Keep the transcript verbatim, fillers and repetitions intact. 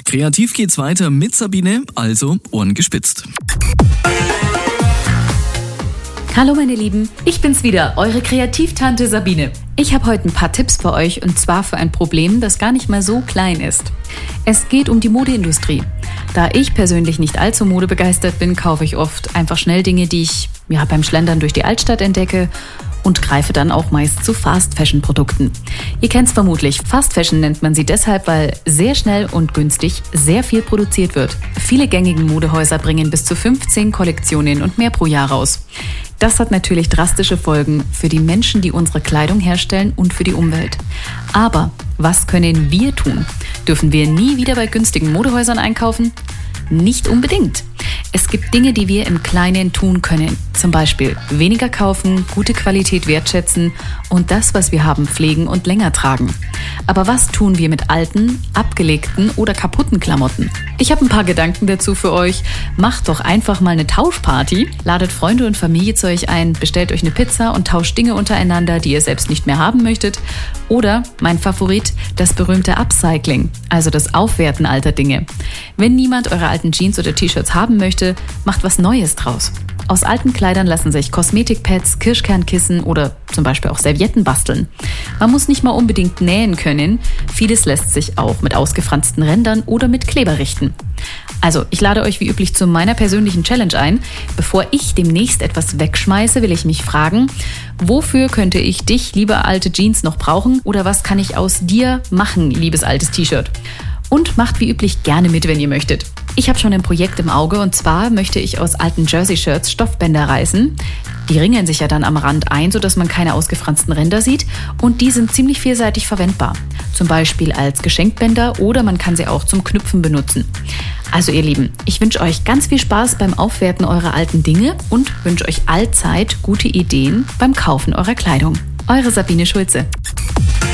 Kreativ geht's weiter mit Sabine, also Ohren gespitzt. Hallo meine Lieben, ich bin's wieder, eure Kreativtante Sabine. Ich habe heute ein paar Tipps für euch und zwar für ein Problem, das gar nicht mal so klein ist. Es geht um die Modeindustrie. Da ich persönlich nicht allzu modebegeistert bin, kaufe ich oft einfach schnell Dinge, die ich ja, beim Schlendern durch die Altstadt entdecke und greife dann auch meist zu Fast-Fashion-Produkten. Ihr kennt's vermutlich, Fast-Fashion nennt man sie deshalb, weil sehr schnell und günstig sehr viel produziert wird. Viele gängige Modehäuser bringen bis zu fünfzehn Kollektionen und mehr pro Jahr raus. Das hat natürlich drastische Folgen für die Menschen, die unsere Kleidung herstellen und für die Umwelt. Aber was können wir tun? Dürfen wir nie wieder bei günstigen Modehäusern einkaufen? Nicht unbedingt. Es gibt Dinge, die wir im Kleinen tun können. Zum Beispiel weniger kaufen, gute Qualität wertschätzen und das, was wir haben, pflegen und länger tragen. Aber was tun wir mit alten, abgelegten oder kaputten Klamotten? Ich habe ein paar Gedanken dazu für euch. Macht doch einfach mal eine Tauschparty. Ladet Freunde und Familie zu euch ein, bestellt euch eine Pizza und tauscht Dinge untereinander, die ihr selbst nicht mehr haben möchtet. Oder, mein Favorit, das berühmte Upcycling, also das Aufwerten alter Dinge. Wenn niemand eure alten Jeans oder T-Shirts haben möchte, macht was Neues draus. Aus alten Kleidern lassen sich Kosmetikpads, Kirschkernkissen oder zum Beispiel auch Servietten basteln. Man muss nicht mal unbedingt nähen können. Vieles lässt sich auch mit ausgefransten Rändern oder mit Kleber richten. Also, ich lade euch wie üblich zu meiner persönlichen Challenge ein. Bevor ich demnächst etwas wegschmeiße, will ich mich fragen, wofür könnte ich dich, liebe alte Jeans, noch brauchen? Oder was kann ich aus dir machen, liebes altes T-Shirt? Und macht wie üblich gerne mit, wenn ihr möchtet. Ich habe schon ein Projekt im Auge und zwar möchte ich aus alten Jersey-Shirts Stoffbänder reißen. Die ringeln sich ja dann am Rand ein, sodass man keine ausgefransten Ränder sieht und die sind ziemlich vielseitig verwendbar. Zum Beispiel als Geschenkbänder oder man kann sie auch zum Knüpfen benutzen. Also ihr Lieben, ich wünsche euch ganz viel Spaß beim Aufwerten eurer alten Dinge und wünsche euch allzeit gute Ideen beim Kaufen eurer Kleidung. Eure Sabine Schulze.